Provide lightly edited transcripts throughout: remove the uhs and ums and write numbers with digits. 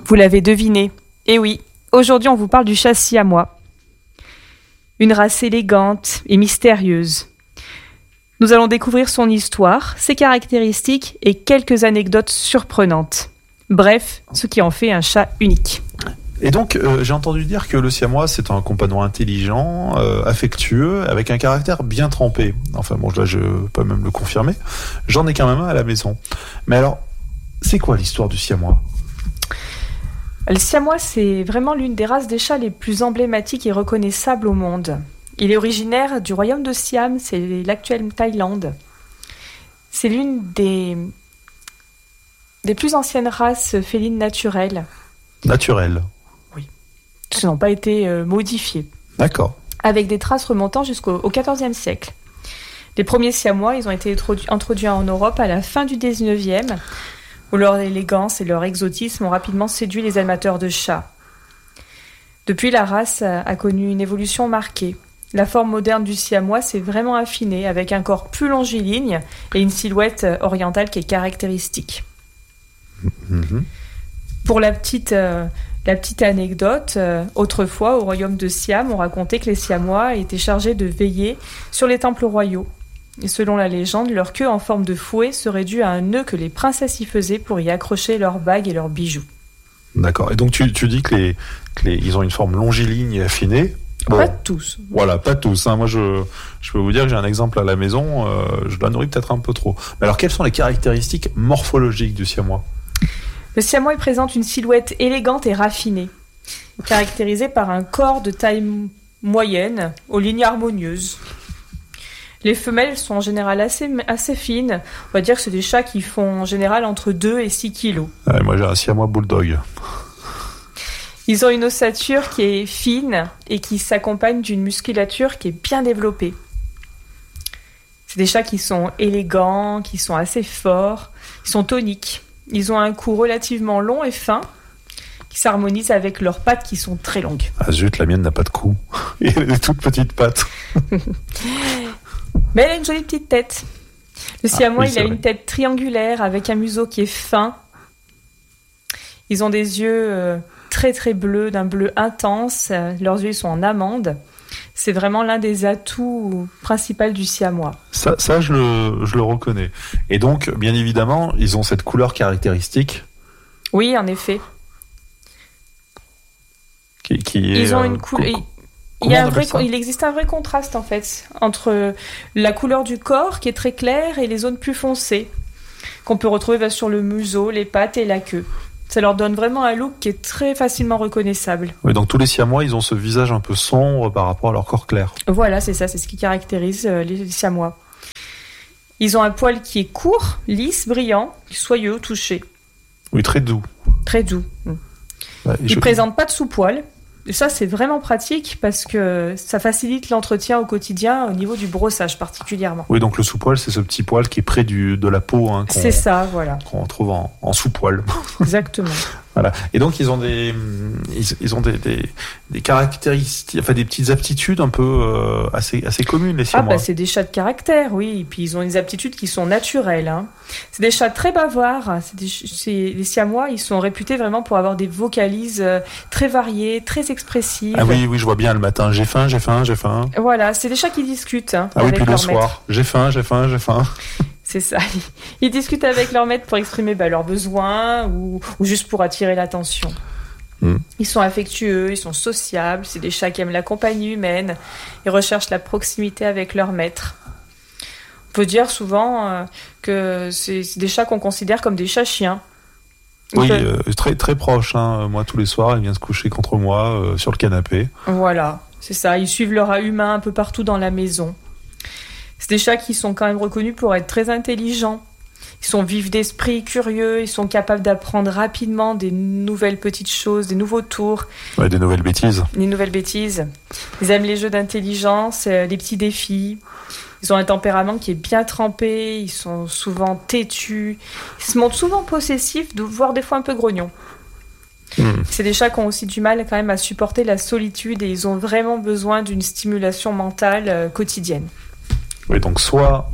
Vous l'avez deviné. Eh oui, aujourd'hui on vous parle du chat siamois. Une race élégante et mystérieuse. Nous allons découvrir son histoire, ses caractéristiques et quelques anecdotes surprenantes. Bref, ce qui en fait un chat unique. Et donc, j'ai entendu dire que le siamois, c'est un compagnon intelligent, affectueux, avec un caractère bien trempé. Enfin bon, là, je peux même le confirmer. J'en ai quand même un à la maison. Mais alors, c'est quoi l'histoire du siamois ? Le siamois, c'est vraiment l'une des races des chats les plus emblématiques et reconnaissables au monde. Il est originaire du royaume de Siam, c'est l'actuelle Thaïlande. C'est l'une des plus anciennes races félines naturelles. Naturel. Qui n'ont pas été modifiées. D'accord. Avec des traces remontant jusqu'au XIVe siècle. Les premiers siamois, ils ont été introduits en Europe à la fin du XIXe, où leur élégance et leur exotisme ont rapidement séduit les amateurs de chats. Depuis, la race a connu une évolution marquée. La forme moderne du siamois s'est vraiment affinée, avec un corps plus longiligne et une silhouette orientale qui est caractéristique. Mm-hmm. Pour la petite anecdote, autrefois, au royaume de Siam, on racontait que les Siamois étaient chargés de veiller sur les temples royaux. Et selon la légende, leur queue en forme de fouet serait due à un nœud que les princesses y faisaient pour y accrocher leurs bagues et leurs bijoux. D'accord. Et donc, tu dis que ils ont une forme longiligne et affinée. Bon, pas tous. Voilà, pas tous. Hein. Moi, je peux vous dire que j'ai un exemple à la maison. Je la nourris peut-être un peu trop. Mais alors, quelles sont les caractéristiques morphologiques du siamois ? Le siamois présente une silhouette élégante et raffinée, caractérisée par un corps de taille moyenne, aux lignes harmonieuses. Les femelles sont en général assez fines. On va dire que c'est des chats qui font en général entre 2 et 6 kilos. Ouais, moi, j'ai un siamois bulldog. Ils ont une ossature qui est fine et qui s'accompagne d'une musculature qui est bien développée. C'est des chats qui sont élégants, qui sont assez forts, qui sont toniques. Ils ont un cou relativement long et fin, qui s'harmonise avec leurs pattes qui sont très longues. Ah zut, la mienne n'a pas de cou. Et elle a des toutes petites pattes. Mais elle a une jolie petite tête. Le siamois, il a une tête triangulaire avec un museau qui est fin. Ils ont des yeux très très bleus, d'un bleu intense. Leurs yeux sont en amande. C'est vraiment l'un des atouts principaux du siamois. Ça je le reconnais. Et donc, bien évidemment, ils ont cette couleur caractéristique. Oui, en effet. Ils ont une couleur. Il existe un vrai contraste en fait entre la couleur du corps qui est très claire et les zones plus foncées qu'on peut retrouver sur le museau, les pattes et la queue. Ça leur donne vraiment un look qui est très facilement reconnaissable. Oui, donc tous les siamois, ils ont ce visage un peu sombre par rapport à leur corps clair. Voilà, c'est ça, c'est ce qui caractérise les siamois. Ils ont un poil qui est court, lisse, brillant, soyeux au toucher. Oui, très doux. Très doux. Ouais, ils ne présentent pas de sous-poil. Et ça, c'est vraiment pratique parce que ça facilite l'entretien au quotidien au niveau du brossage particulièrement. Oui, donc le sous-poil, c'est ce petit poil qui est près de la peau. Hein, c'est ça, voilà. Qu'on retrouve en sous-poil. Exactement. Voilà. Et donc, ils ont des caractéristiques, enfin des petites aptitudes un peu assez communes, les siamois. C'est des chats de caractère, oui. Et puis, ils ont des aptitudes qui sont naturelles. Hein. C'est des chats très bavards. Les siamois, ils sont réputés vraiment pour avoir des vocalises très variées, très expressives. Ah oui, je vois bien le matin. J'ai faim. Voilà, c'est des chats qui discutent. Hein, ah oui, puis le maître. soir. J'ai faim. C'est ça. Ils discutent avec leur maître pour exprimer leurs besoins ou juste pour attirer l'attention. Ils sont affectueux, ils sont sociables. C'est des chats qui aiment la compagnie humaine. Ils recherchent la proximité avec leur maître. On peut dire souvent que c'est des chats qu'on considère comme des chats-chiens. Oui, très, très proches. Hein. Moi, tous les soirs, elle vient se coucher contre moi sur le canapé. Voilà, c'est ça. Ils suivent leur humain un peu partout dans la maison. C'est des chats qui sont quand même reconnus pour être très intelligents. Ils sont vifs d'esprit, curieux, ils sont capables d'apprendre rapidement des nouvelles petites choses, des nouveaux tours. Ouais, des nouvelles bêtises. Ils aiment les jeux d'intelligence, les petits défis. Ils ont un tempérament qui est bien trempé, ils sont souvent têtus, ils se montrent souvent possessifs, voire des fois un peu grognons. C'est des chats qui ont aussi du mal quand même à supporter la solitude et ils ont vraiment besoin d'une stimulation mentale quotidienne. Oui, donc soit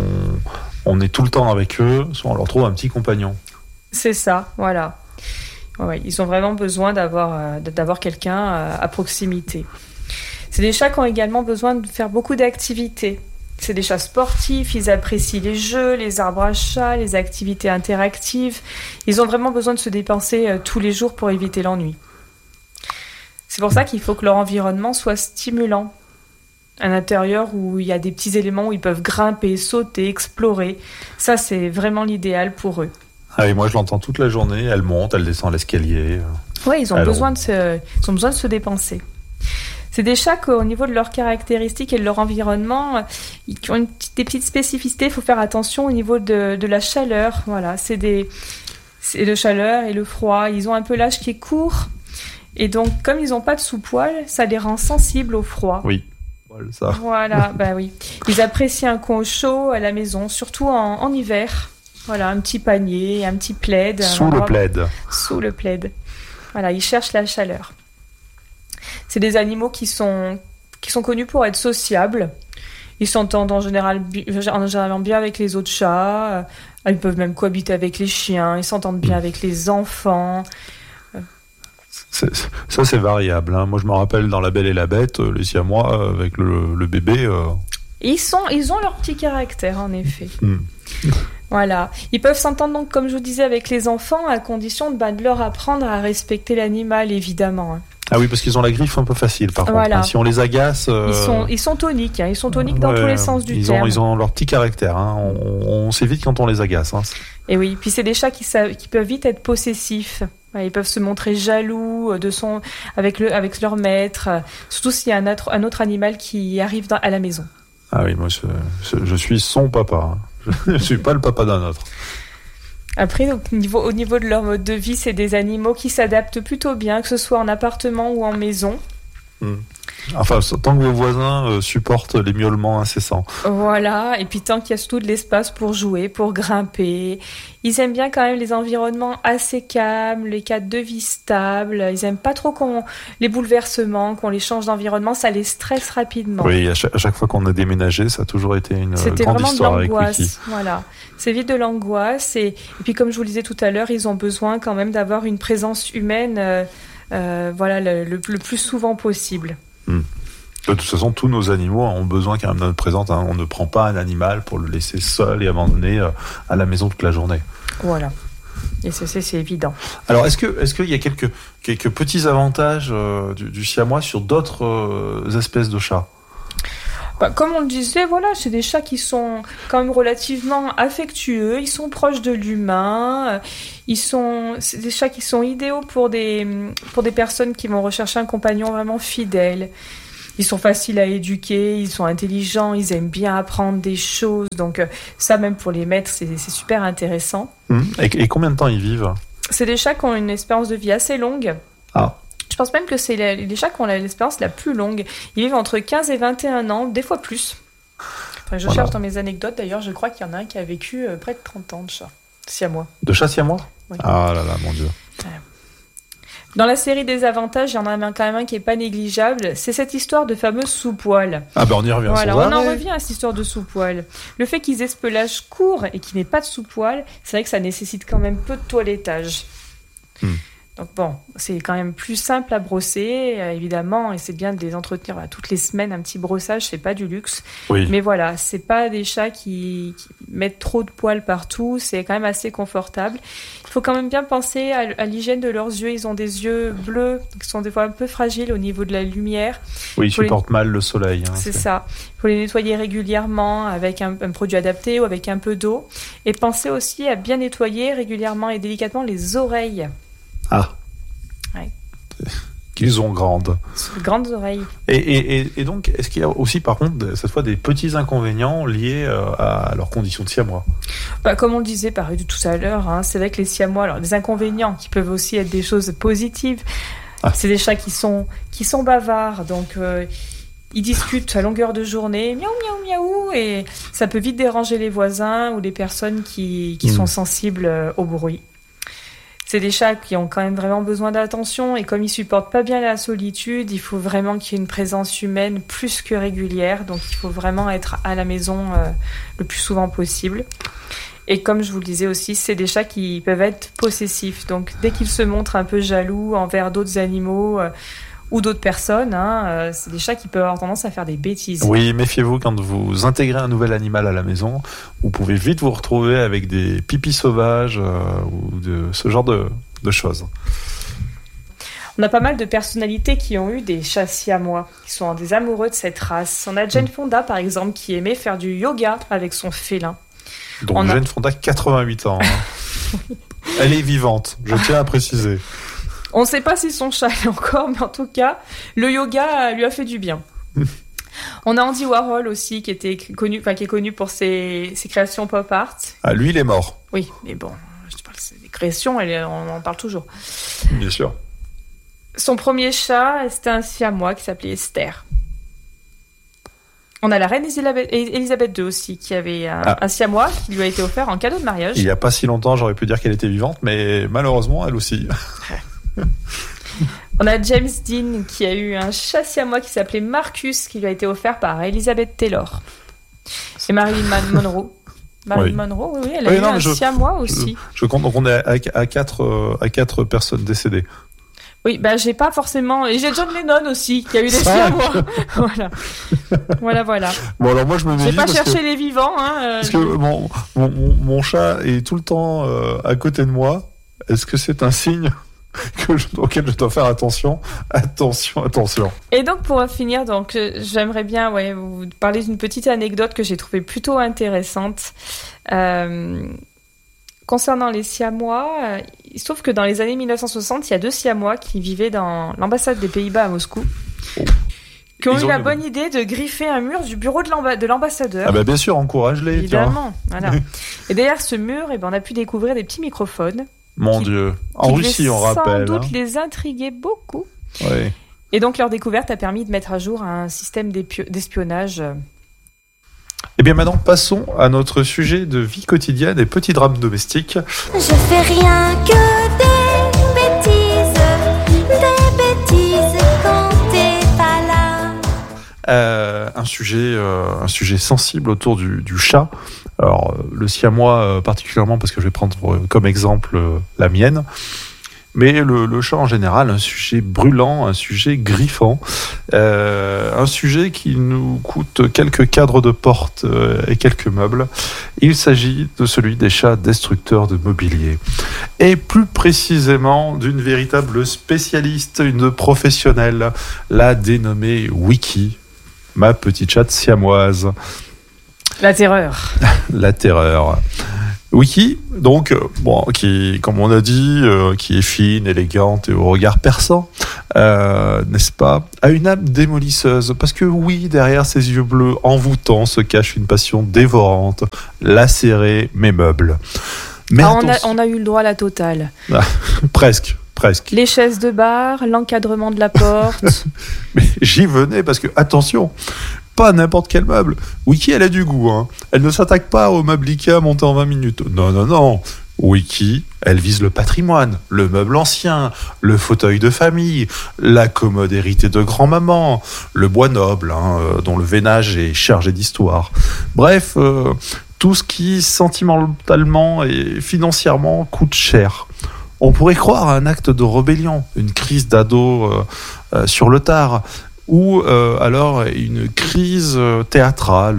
on est tout le temps avec eux, soit on leur trouve un petit compagnon. C'est ça, voilà. Ouais, ils ont vraiment besoin d'avoir quelqu'un à proximité. C'est des chats qui ont également besoin de faire beaucoup d'activités. C'est des chats sportifs, ils apprécient les jeux, les arbres à chats, les activités interactives. Ils ont vraiment besoin de se dépenser tous les jours pour éviter l'ennui. C'est pour ça qu'il faut que leur environnement soit stimulant. Un intérieur où il y a des petits éléments où ils peuvent grimper, sauter, explorer. Ça, c'est vraiment l'idéal pour eux. Ah, et moi, je l'entends toute la journée. Elle monte, elle descend l'escalier. Oui, ils ont besoin de se dépenser. C'est des chats qu'au niveau de leurs caractéristiques et de leur environnement, ils ont des petites spécificités. Il faut faire attention au niveau de la chaleur. Voilà, c'est le chaleur et le froid. Ils ont un pelage qui est court. Et donc, comme ils n'ont pas de sous-poil, ça les rend sensibles au froid. Oui, ça. Voilà, oui. Ils apprécient un coin chaud à la maison, surtout en hiver. Voilà, un petit panier, un petit plaid. Sous le plaid. Voilà, ils cherchent la chaleur. C'est des animaux qui sont connus pour être sociables. Ils s'entendent en général bien avec les autres chats. Ils peuvent même cohabiter avec les chiens. Ils s'entendent bien avec les enfants. Ça, c'est variable. Hein. Moi, je me rappelle dans La Belle et la Bête, les siamois, avec le bébé... Ils ont leur petit caractère, en effet. Voilà. Ils peuvent s'entendre, donc, comme je vous disais, avec les enfants, à condition de leur apprendre à respecter l'animal, évidemment. Ah oui, parce qu'ils ont la griffe un peu facile, par contre. Hein. Si on les agace... Ils sont toniques. Ils sont toniques dans tous les sens du terme. Ils ont leur petit caractère. Hein. On sait vite quand on les agace. Hein. Et oui, puis c'est des chats qui peuvent vite être possessifs. Ils peuvent se montrer jaloux avec leur maître, surtout s'il y a un autre animal qui arrive à la maison. Ah oui, moi je suis son papa. Hein. Je ne suis pas le papa d'un autre. Après, au niveau de leur mode de vie, c'est des animaux qui s'adaptent plutôt bien, que ce soit en appartement ou en maison. Enfin, tant que vos voisins supportent les miaulements incessants. Voilà, et puis tant qu'il y a surtout de l'espace pour jouer, pour grimper. Ils aiment bien quand même les environnements assez calmes, les cadres de vie stables. Ils aiment pas trop les bouleversements, qu'on les change d'environnement, ça les stresse rapidement. Oui, à chaque fois qu'on a déménagé, ça a toujours été une C'était grande vraiment histoire de avec l'angoisse. Wiki. Voilà, c'est vite de l'angoisse. Et puis comme je vous le disais tout à l'heure, ils ont besoin quand même d'avoir une présence humaine le plus souvent possible. De toute façon, tous nos animaux ont besoin quand même de notre présence. Hein. On ne prend pas un animal pour le laisser seul et abandonné à la maison toute la journée. Voilà. Et c'est évident. Alors, est-ce qu'il y a quelques petits avantages du siamois sur d'autres espèces de chats ? Comme on le disait, voilà, c'est des chats qui sont quand même relativement affectueux, ils sont proches de l'humain, c'est des chats qui sont idéaux pour des personnes qui vont rechercher un compagnon vraiment fidèle. Ils sont faciles à éduquer, ils sont intelligents, ils aiment bien apprendre des choses, donc ça même pour les maîtres, c'est super intéressant. Et combien de temps ils vivent ? C'est des chats qui ont une espérance de vie assez longue. Ah. Je pense même que c'est les chats qui ont l'espérance la plus longue. Ils vivent entre 15 et 21 ans, des fois plus. Enfin, je cherche dans mes anecdotes, d'ailleurs, je crois qu'il y en a un qui a vécu près de 30 ans de chat siamois. De chat siamois ? Oui. Ah là là, mon Dieu. Dans la série des avantages, il y en a quand même un qui n'est pas négligeable, c'est cette histoire de fameux sous-poil. Ah ben on y revient voilà, sans on en arrêt. revient à cette histoire de sous-poil. Le fait qu'ils aient ce pelage court et qu'ils n'aient pas de sous-poil, c'est vrai que ça nécessite quand même peu de toilettage. Donc bon, c'est quand même plus simple à brosser, évidemment, et c'est bien de les entretenir toutes les semaines, un petit brossage, c'est pas du luxe. Oui. Mais voilà, c'est pas des chats qui mettent trop de poils partout, c'est quand même assez confortable. Il faut quand même bien penser à l'hygiène de leurs yeux, ils ont des yeux bleus, qui sont des fois un peu fragiles au niveau de la lumière. Oui, ils supportent mal le soleil. Hein, c'est ça. Il faut les nettoyer régulièrement avec un produit adapté ou avec un peu d'eau. Et pensez aussi à bien nettoyer régulièrement et délicatement les oreilles. Ah. Ouais. Qu'ils ont grandes. Grandes oreilles. Et donc, est-ce qu'il y a aussi, par contre, cette fois, des petits inconvénients liés à leurs conditions de siamois ? Comme on le disait tout à l'heure, hein, c'est vrai que les siamois, alors des inconvénients qui peuvent aussi être des choses positives. C'est des chats qui sont bavards, donc ils discutent à longueur de journée, miaou miaou miaou, et ça peut vite déranger les voisins ou les personnes qui sont sensibles au bruit. C'est des chats qui ont quand même vraiment besoin d'attention et comme ils supportent pas bien la solitude, il faut vraiment qu'il y ait une présence humaine plus que régulière. Donc il faut vraiment être à la maison le plus souvent possible. Et comme je vous le disais aussi, c'est des chats qui peuvent être possessifs. Donc dès qu'ils se montrent un peu jaloux envers d'autres animaux ou d'autres personnes, c'est des chats qui peuvent avoir tendance à faire des bêtises. Oui, méfiez-vous quand vous intégrez un nouvel animal à la maison. Vous pouvez vite vous retrouver avec des pipis sauvages ou de ce genre de choses. On a pas mal de personnalités qui ont eu des chats siamois, qui sont des amoureux de cette race. On a Jane Fonda, par exemple, qui aimait faire du yoga avec son félin. Donc Jane Fonda, 88 ans. Elle est vivante, je tiens à préciser. On ne sait pas si son chat est encore, mais en tout cas, le yoga lui a fait du bien. On a Andy Warhol aussi, qui est connu pour ses créations pop art. Ah, lui, il est mort. Oui, mais bon, je te parle des créations, on en parle toujours. Bien sûr. Son premier chat, c'était un siamois qui s'appelait Esther. On a la reine Elisabeth II aussi, qui avait un siamois qui lui a été offert en cadeau de mariage. Il n'y a pas si longtemps, j'aurais pu dire qu'elle était vivante, mais malheureusement, elle aussi. On a James Dean qui a eu un chat siamois qui s'appelait Marcus, qui lui a été offert par Elizabeth Taylor. Et Marilyn Monroe. Monroe, oui, elle a eu un siamois aussi. Je compte, donc on est à 4 personnes décédées. Oui, j'ai pas forcément... Et j'ai John Lennon aussi, qui a eu des siamois. Voilà. Bon, alors moi, je me méfie. J'ai pas cherché les vivants. Parce que mon chat est tout le temps à côté de moi. Est-ce que c'est un signe auquel je dois faire attention? Attention. Et donc, pour finir, j'aimerais bien vous parler d'une petite anecdote que j'ai trouvée plutôt intéressante. Concernant les siamois, il se trouve que dans les années 1960, il y a 2 siamois qui vivaient dans l'ambassade des Pays-Bas à Moscou, qui ont eu la bonne idée de griffer un mur du bureau de l'ambassadeur. Ah bah bien sûr, encourage-les. Évidemment, voilà. Et derrière ce mur, on a pu découvrir des petits microphones. Mon Dieu, en Russie, on rappelle. Sans doute les intriguer beaucoup. Oui. Et donc leur découverte a permis de mettre à jour un système d'espionnage. Eh bien maintenant, passons à notre sujet de vie quotidienne et petits drames domestiques. Je fais rien que des bêtises quand t'es pas là. Un sujet sensible autour du chat. Alors, le siamois particulièrement parce que je vais prendre comme exemple la mienne. Mais le chat en général, un sujet brûlant, un sujet griffant, un sujet qui nous coûte quelques cadres de porte et quelques meubles. Il s'agit de celui des chats destructeurs de mobilier. Et plus précisément d'une véritable spécialiste, une professionnelle, la dénommée Wiki, ma petite chatte siamoise. La terreur. La terreur. Wiki, donc, qui, comme on a dit, qui est fine, élégante et au regard perçant, n'est-ce pas, a une âme démolisseuse. Parce que oui, derrière ses yeux bleus envoûtants se cache une passion dévorante, lacérer mes meubles. Mais on a eu le droit à la totale. Presque. Les chaises de bar, l'encadrement de la porte. Mais j'y venais parce que, attention, pas n'importe quel meuble. Wiki, elle a du goût. Elle ne s'attaque pas au meuble Ikea monté en 20 minutes. Non. Wiki, elle vise le patrimoine, le meuble ancien, le fauteuil de famille, la commode héritée de grand-maman, le bois noble, dont le veinage est chargé d'histoire. Bref, tout ce qui sentimentalement et financièrement coûte cher. On pourrait croire à un acte de rébellion, une crise d'ado sur le tard, ou alors une crise théâtrale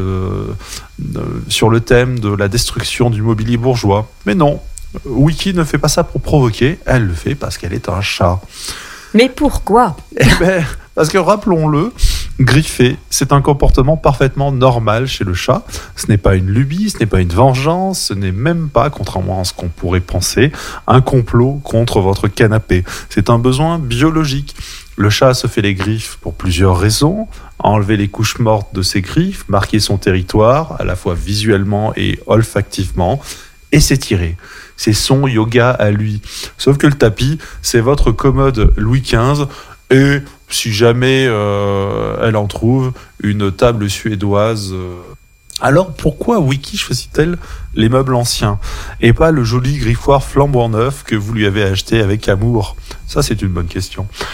sur le thème de la destruction du mobilier bourgeois. Mais non, Wiki ne fait pas ça pour provoquer, elle le fait parce qu'elle est un chat. Mais pourquoi ? Parce que rappelons-le, griffer, c'est un comportement parfaitement normal chez le chat. Ce n'est pas une lubie, ce n'est pas une vengeance, ce n'est même pas, contrairement à ce qu'on pourrait penser, un complot contre votre canapé. C'est un besoin biologique. Le chat se fait les griffes pour plusieurs raisons. Enlever les couches mortes de ses griffes, marquer son territoire, à la fois visuellement et olfactivement, et s'étirer. C'est son yoga à lui. Sauf que le tapis, c'est votre commode Louis XV, et si jamais elle en trouve, une table suédoise. Alors pourquoi Wiki choisit-elle les meubles anciens et pas le joli griffoir flambant neuf que vous lui avez acheté avec amour ? Ça, c'est une bonne question.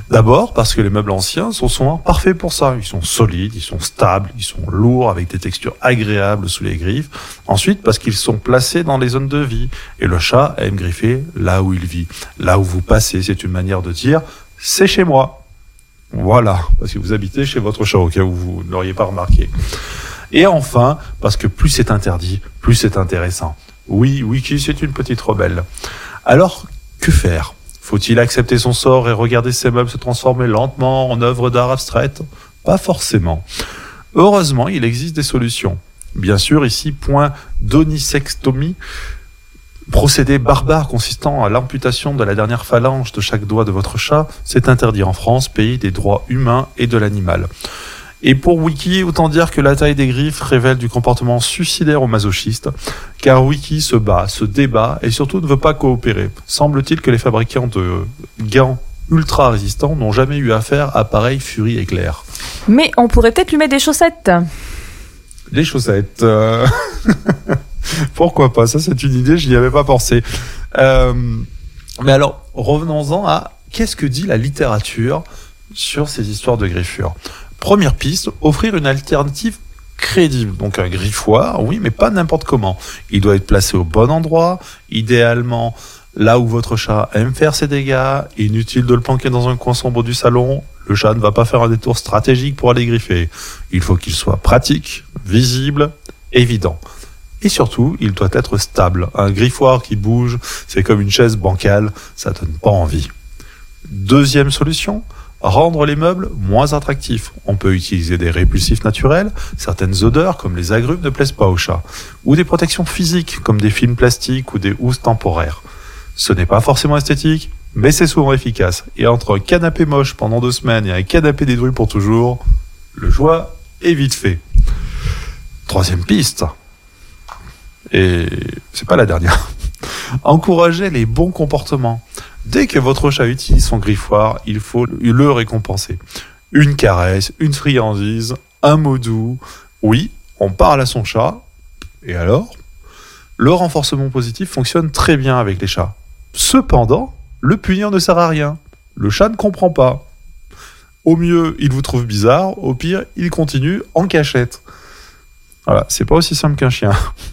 D'abord parce que les meubles anciens sont souvent parfaits pour ça. Ils sont solides, ils sont stables, ils sont lourds avec des textures agréables sous les griffes. Ensuite parce qu'ils sont placés dans les zones de vie. Et le chat aime griffer là où il vit. Là où vous passez, c'est une manière de dire « c'est chez moi ». Voilà, parce que vous habitez chez votre chat, au cas où vous ne l'auriez pas remarqué. Et enfin, parce que plus c'est interdit, plus c'est intéressant. Oui, Wiki, c'est une petite rebelle. Alors, que faire ? Faut-il accepter son sort et regarder ses meubles se transformer lentement en œuvres d'art abstraites ? Pas forcément. Heureusement, il existe des solutions. Bien sûr, ici, point d'onisectomie, procédé barbare consistant à l'amputation de la dernière phalange de chaque doigt de votre chat, c'est interdit en France, pays des droits humains et de l'animal. Et pour Wiki, autant dire que la taille des griffes révèle du comportement suicidaire aux masochistes, car Wiki se bat, se débat et surtout ne veut pas coopérer. Semble-t-il que les fabricants de gants ultra résistants n'ont jamais eu affaire à pareille furie éclair. Mais on pourrait peut-être lui mettre des chaussettes. Les chaussettes... Pourquoi pas ? Ça, c'est une idée, je n'y avais pas pensé. Mais alors, revenons-en à qu'est-ce que dit la littérature sur ces histoires de griffures ? Première piste, offrir une alternative crédible. Donc un griffoir, oui, mais pas n'importe comment. Il doit être placé au bon endroit, idéalement là où votre chat aime faire ses dégâts. Inutile de le planquer dans un coin sombre du salon. Le chat ne va pas faire un détour stratégique pour aller griffer. Il faut qu'il soit pratique, visible, évident. Et surtout, il doit être stable. Un griffoir qui bouge, c'est comme une chaise bancale, ça donne pas envie. Deuxième solution, rendre les meubles moins attractifs. On peut utiliser des répulsifs naturels, certaines odeurs comme les agrumes ne plaisent pas aux chats, ou des protections physiques comme des films plastiques ou des housses temporaires. Ce n'est pas forcément esthétique, mais c'est souvent efficace. Et entre un canapé moche pendant 2 semaines et un canapé détruit pour toujours, le choix est vite fait. Troisième piste, et c'est pas la dernière, encouragez les bons comportements. Dès que votre chat utilise son griffoir, il faut le récompenser. Une caresse, une friandise, un mot doux. Oui, on parle à son chat. Et alors ? Le renforcement positif fonctionne très bien avec les chats. Cependant, le punir ne sert à rien. Le chat ne comprend pas. Au mieux, il vous trouve bizarre. Au pire, il continue en cachette. Voilà, c'est pas aussi simple qu'un chien.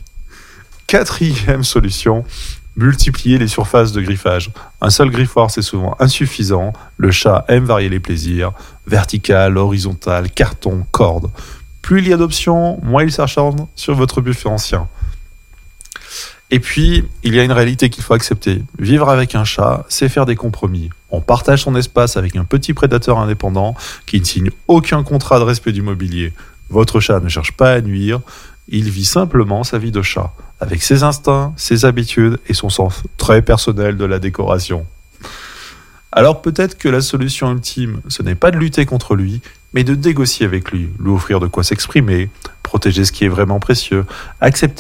Quatrième solution, multiplier les surfaces de griffage. Un seul griffoir, c'est souvent insuffisant. Le chat aime varier les plaisirs. Vertical, horizontal, carton, corde. Plus il y a d'options, moins il s'acharne sur votre buffet ancien. Et puis, il y a une réalité qu'il faut accepter. Vivre avec un chat, c'est faire des compromis. On partage son espace avec un petit prédateur indépendant qui ne signe aucun contrat de respect du mobilier. Votre chat ne cherche pas à nuire, il vit simplement sa vie de chat, avec ses instincts, ses habitudes et son sens très personnel de la décoration. Alors peut-être que la solution ultime, ce n'est pas de lutter contre lui, mais de négocier avec lui, lui offrir de quoi s'exprimer, protéger ce qui est vraiment précieux, accepter